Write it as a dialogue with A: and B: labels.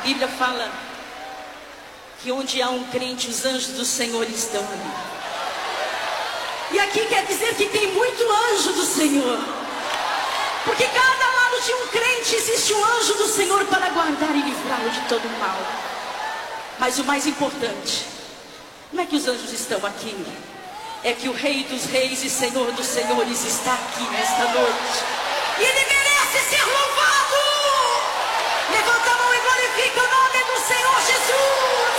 A: Bíblia fala que onde há um crente, os anjos do Senhor estão ali. E aqui quer dizer que tem muito anjo do Senhor. Porque cada lado de um crente existe um anjo do Senhor para guardar e livrá-lo de todo o mal. Mas o mais importante, não é que os anjos estão aqui, é que o Rei dos Reis e Senhor dos Senhores está aqui nesta noite. E Ele merece ser louvado. Levanta a mão e glorifica o nome do Senhor Jesus.